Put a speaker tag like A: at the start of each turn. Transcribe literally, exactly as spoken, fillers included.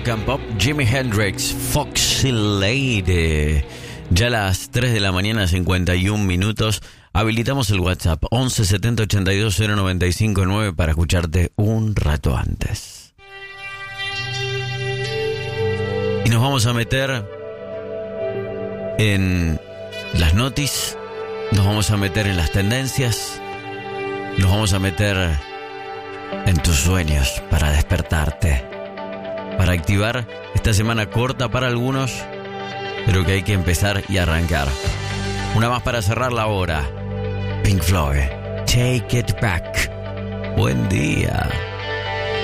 A: Rock and Pop, Jimi Hendrix, Foxy Lady. Ya a las tres de la mañana, cincuenta y un minutos. Habilitamos el WhatsApp once setenta ochenta y dos cero noventa y cinco nueve para escucharte un rato antes. Y nos vamos a meter en las noticias, nos vamos a meter en las tendencias, nos vamos a meter en tus sueños para despertarte, para activar esta semana corta para algunos, pero que hay que empezar y arrancar. Una más para cerrar la hora. Pink Floyd, Take It Back. Buen día.